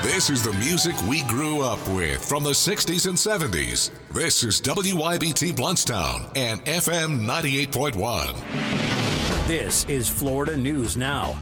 This is the music we grew up with from the 60s and 70s. This is WYBT Bluntstown and FM 98.1. This is Florida News Now.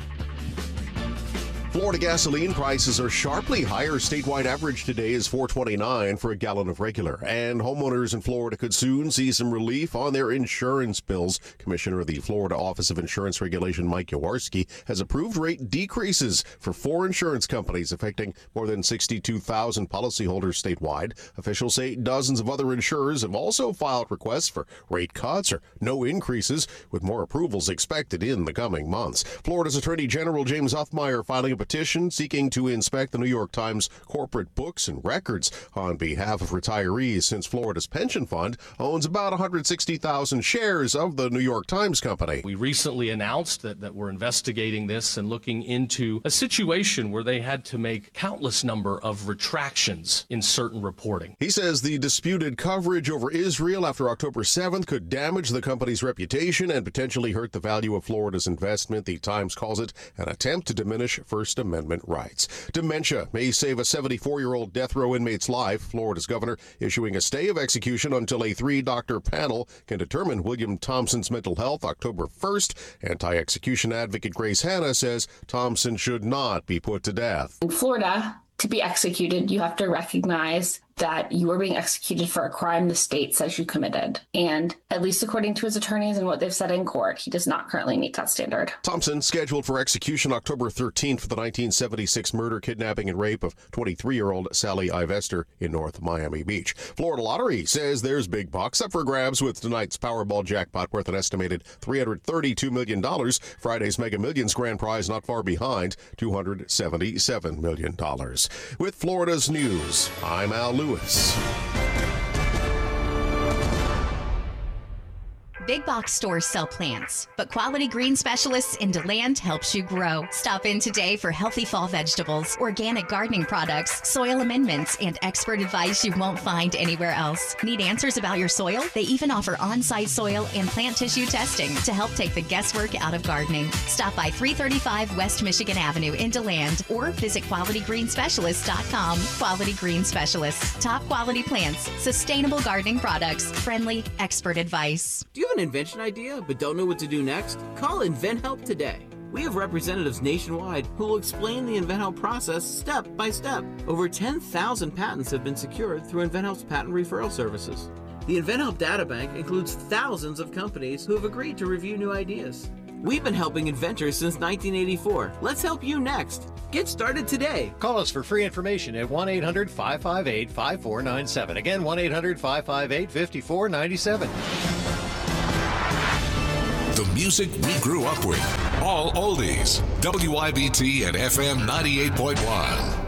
Florida gasoline prices are sharply higher. Statewide average today is $4.29 for a gallon of regular. And homeowners in Florida could soon see some relief on their insurance bills. Commissioner of the Florida Office of Insurance Regulation, Mike Yawarski, has approved rate decreases for 4 insurance companies affecting more than 62,000 policyholders statewide. Officials say dozens of other insurers have also filed requests for rate cuts or no increases, with more approvals expected in the coming months. Florida's Attorney General James Huffmeyer filing a petition seeking to inspect the New York Times corporate books and records on behalf of retirees, since Florida's pension fund owns about 160,000 shares of the New York Times Company. We recently announced that we're investigating this and looking into a situation where they had to make countless number of retractions in certain reporting. He says the disputed coverage over Israel after October 7th could damage the company's reputation and potentially hurt the value of Florida's investment. The Times calls it an attempt to diminish First Amendment rights. Dementia may save a 74-year-old death row inmate's life. Florida's governor issuing a stay of execution until a 3-doctor panel can determine William Thompson's mental health October 1st. Anti-execution advocate Grace Hanna says Thompson should not be put to death. In Florida, to be executed, you have to recognize that you are being executed for a crime the state says you committed. And at least according to his attorneys and what they've said in court, he does not currently meet that standard. Thompson scheduled for execution October 13th for the 1976 murder, kidnapping, and rape of 23-year-old Sally Ivester in North Miami Beach. Florida Lottery says there's big bucks up for grabs with tonight's Powerball jackpot worth an estimated $332 million. Friday's Mega Millions grand prize not far behind, $277 million. With Florida's news, I'm Al Lewis. Big box stores sell plants, but Quality Green Specialists in DeLand helps you grow. Stop in today for healthy fall vegetables, organic gardening products, soil amendments, and expert advice you won't find anywhere else. Need answers about your soil? They even offer on-site soil and plant tissue testing to help take the guesswork out of gardening. Stop by 335 West Michigan Avenue in DeLand or visit QualityGreenSpecialists.com. Quality Green Specialists. Top quality plants, sustainable gardening products, friendly expert advice. Do you have an invention idea but don't know what to do next? Call InventHelp today. We have representatives nationwide who will explain the InventHelp process step by step. Over 10,000 patents have been secured through InventHelp's patent referral services. The InventHelp databank includes thousands of companies who have agreed to review new ideas. We've been helping inventors since 1984. Let's help you next. Get started today. Call us for free information at 1-800-558-5497. Again, 1-800-558-5497. The music we grew up with. All oldies. WYBT and FM 98.1.